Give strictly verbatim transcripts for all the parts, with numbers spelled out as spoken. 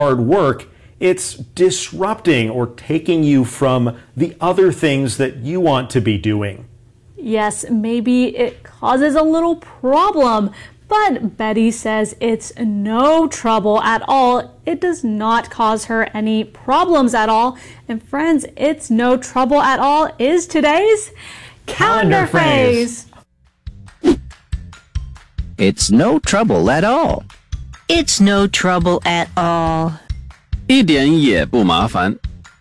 hard work, it's disrupting or taking you from the other things that you want to be doing. Yes, maybe it causes a little problem, but Betty says it's no trouble at all. It does not cause her any problems at all. And friends, it's no trouble at all is today's calendar, calendar phrase. phrase. It's no trouble at all. It's no trouble at all. 一点也不麻烦。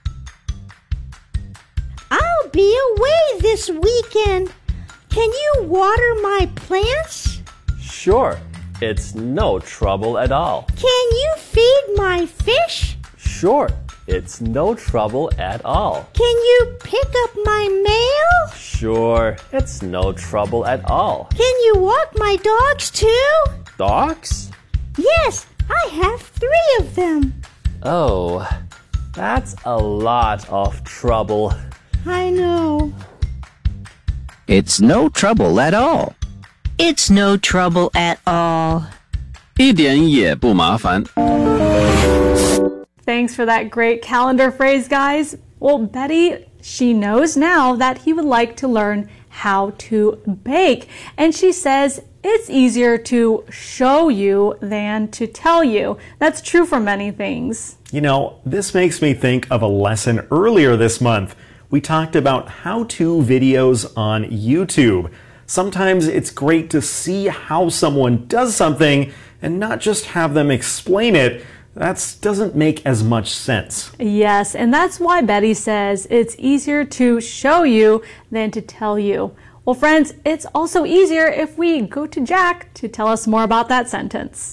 I'll be away this weekend. Can you water my plants? Sure. It's no trouble at all. Can you feed my fish? Sure. It's no trouble at all. Can you pick up my mail? Sure. It's no trouble at all. Can you walk my dogs too? Dogs? Yes, I have three of them. Oh, that's a lot of trouble. I know. It's no trouble at all. It's no trouble at all. 一点也不麻烦。 Thanks for that great calendar phrase, guys. Well, Betty, she knows now that he would like to learn how to bake. And she says it's easier to show you than to tell you. That's true for many things. You know, this makes me think of a lesson earlier this month. We talked about how-to videos on YouTube. Sometimes it's great to see how someone does something and not just have them explain it. That doesn't make as much sense. Yes, and that's why Betty says it's easier to show you than to tell you. Well, friends, it's also easier if we go to Jack to tell us more about that sentence.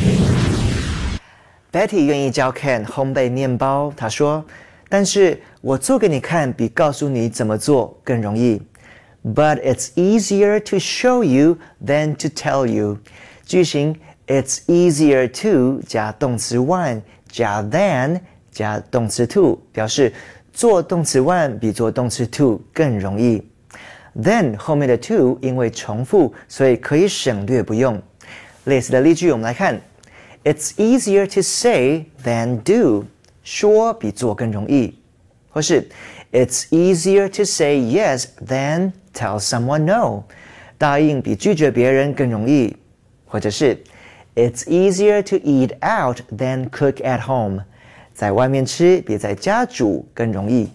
Betty 愿意教 Ken 烘焙面包，她说，但是我做给你看比告诉你怎么做更容易。But it's easier to show you than to tell you. 句型 It's easier to 加动词 one 加 than 加动词 to 表示做动词 one 比做动詞 two 更容易。Then 后面的 to 因为重复，所以可以省略不用。类似的例句我们来看 It's easier to say than do. 说比做更容易。或是 It's easier to say yes than tell someone no. 答应比拒绝别人更容易。或者是It's easier to eat out than cook at home. 在外面吃比在家煮更容易。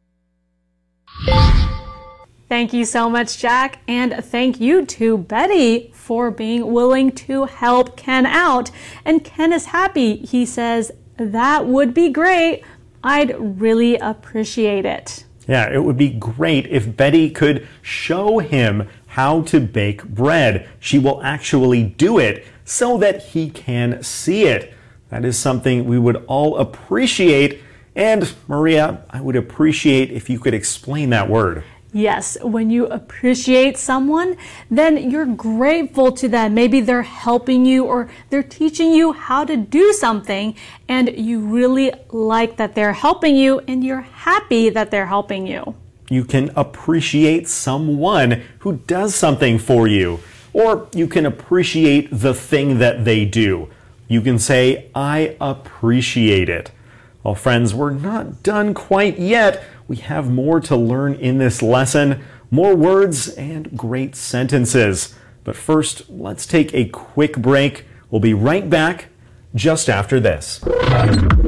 Thank you so much, Jack, and thank you to Betty for being willing to help Ken out. And Ken is happy. He says, that would be great. I'd really appreciate it. Yeah, it would be great if Betty could show him how to bake bread. She will actually do it so that he can see it. That is something we would all appreciate. And Maria, I would appreciate if you could explain that word. Yes, when you appreciate someone, then you're grateful to them. Maybe they're helping you or they're teaching you how to do something, and you really like that they're helping you and you're happy that they're helping you. You can appreciate someone who does something for you, or you can appreciate the thing that they do. You can say, I appreciate it. Well, friends, we're not done quite yet. We have more to learn in this lesson, more words and great sentences. But first, let's take a quick break. We'll be right back just after this.